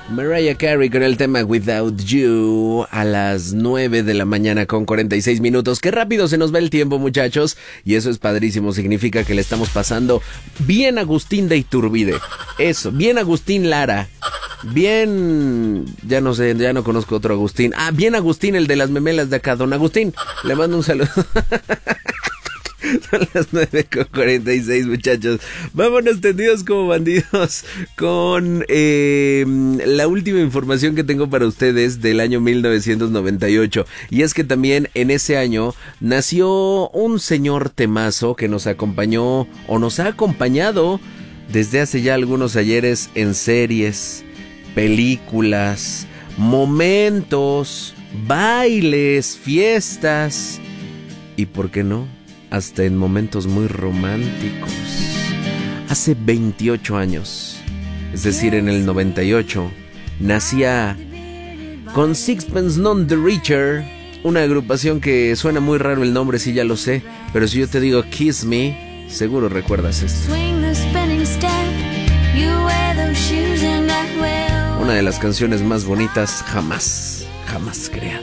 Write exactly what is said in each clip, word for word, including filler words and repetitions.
Mariah Carey con el tema Without You a las nueve de la mañana con cuarenta y seis minutos. Qué rápido se nos va el tiempo, muchachos. Y eso es padrísimo, significa que le estamos pasando bien Agustín de Iturbide. Eso, bien Agustín Lara. Bien, ya no sé, ya no conozco otro Agustín. Ah, bien Agustín, el de las memelas de acá. Don Agustín, le mando un saludo. Son las nueve con cuarenta y seis, muchachos. Vámonos tendidos como bandidos con eh, la última información que tengo para ustedes del año mil novecientos noventa y ocho. Y es que también en ese año nació un señor temazo que nos acompañó o nos ha acompañado desde hace ya algunos ayeres en series, películas, momentos, bailes, fiestas y, ¿por qué no?, hasta en momentos muy románticos. Hace veintiocho años, es decir, en el noventa y ocho, nacía con Sixpence None the Richer, una agrupación que suena muy raro el nombre, sí, ya lo sé, pero si yo te digo Kiss Me, seguro recuerdas esto. Una de las canciones más bonitas jamás, jamás creada.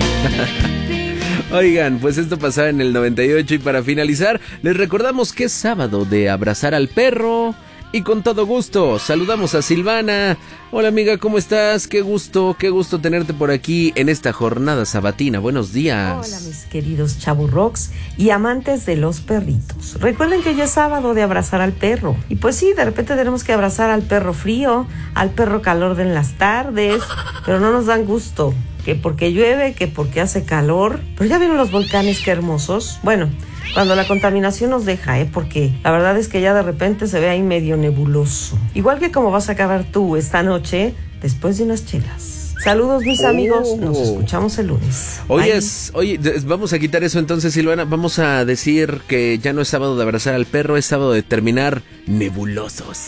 Oigan, pues esto pasaba en el noventa y ocho y para finalizar, les recordamos que es sábado de abrazar al perro y con todo gusto saludamos a Silvana. Hola amiga, ¿cómo estás? Qué gusto, qué gusto tenerte por aquí en esta jornada sabatina. Buenos días. Hola mis queridos chaburrocs y amantes de los perritos. Recuerden que ya es sábado de abrazar al perro. Y pues sí, de repente tenemos que abrazar al perro frío, al perro calor de en las tardes, pero no nos dan gusto. Que porque llueve, que porque hace calor. Pero ya vieron los volcanes, qué hermosos. Bueno, cuando la contaminación nos deja, ¿eh? Porque la verdad es que ya de repente se ve ahí medio nebuloso. Igual que como vas a acabar tú esta noche, después de unas chelas. Saludos mis amigos, oh. Nos escuchamos el lunes. Oye, es, oye, vamos a quitar eso entonces, Silvana. Vamos a decir que ya no es sábado de abrazar al perro, es sábado de terminar nebulosos.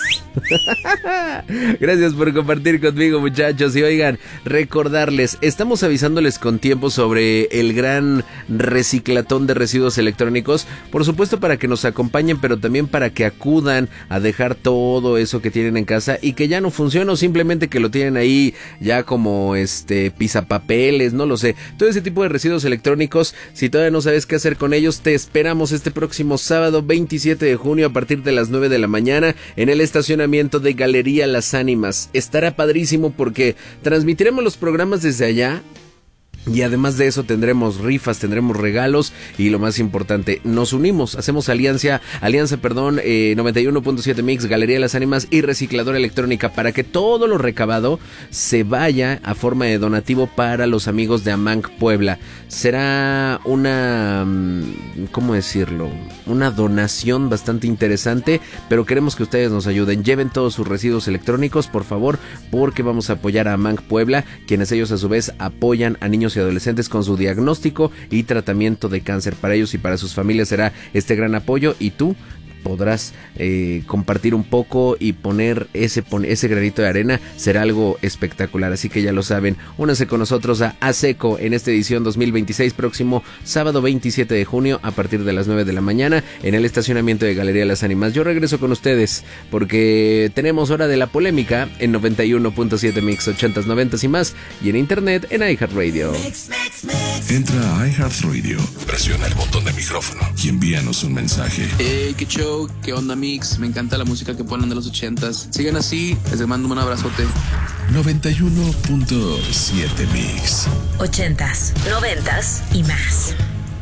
Gracias por compartir conmigo, muchachos. Y oigan, recordarles, estamos avisándoles con tiempo sobre el gran reciclatón de residuos electrónicos. Por supuesto para que nos acompañen, pero también para que acudan a dejar todo eso que tienen en casa y que ya no funciona, o simplemente que lo tienen ahí ya como este pisapapeles, no lo sé, todo ese tipo de residuos electrónicos. Si todavía no sabes qué hacer con ellos, te esperamos este próximo sábado veintisiete de junio a partir de las nueve de la mañana en el estacionamiento de Galería Las Ánimas. Estará padrísimo porque transmitiremos los programas desde allá. Y además de eso tendremos rifas, tendremos regalos y lo más importante, nos unimos, hacemos alianza, alianza, perdón, eh, noventa y uno punto siete Mix, Galería Las Ánimas y Recicladora Electrónica para que todo lo recabado se vaya a forma de donativo para los amigos de Amanc Puebla. Será una, ¿cómo decirlo? Una donación bastante interesante, pero queremos que ustedes nos ayuden. Lleven todos sus residuos electrónicos, por favor, porque vamos a apoyar a Amanc Puebla, quienes ellos a su vez apoyan a niños y adolescentes con su diagnóstico y tratamiento de cáncer. Para ellos y para sus familias será este gran apoyo y tú podrás eh, compartir un poco y poner ese, pon, ese granito de arena, será algo espectacular, así que ya lo saben, únanse con nosotros a ASECO en esta edición dos mil veintiséis, próximo sábado veintisiete de junio a partir de las nueve de la mañana en el estacionamiento de Galería Las Ánimas. Yo regreso con ustedes porque tenemos hora de la polémica en noventa y uno punto siete Mix, ochentas, noventas y más, y en internet en iHeartRadio. Entra a iHeartRadio, presiona el botón de micrófono y envíanos un mensaje. Hey, qué show. ¿Qué onda, Mix? Me encanta la música que ponen de los ochentas. Sigan así, les mando un abrazote. noventa y uno punto siete Mix. Ochentas, noventas y más.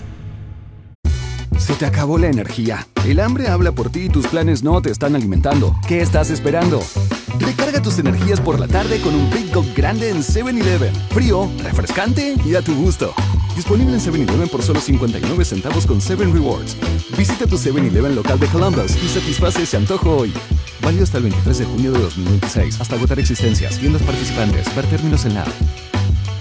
Se te acabó la energía. El hambre habla por ti y tus planes no te están alimentando. ¿Qué estás esperando? Recarga tus energías por la tarde con un Big Gulp grande en seven eleven. Frío, refrescante y a tu gusto. Disponible en seven eleven por solo cincuenta y nueve centavos con seven Rewards. Visita tu seven eleven local de Columbus y satisface ese antojo hoy. Válido hasta el veintitrés de junio de dos mil veintiséis. Hasta agotar existencias. Tiendas participantes. Ver términos en la app.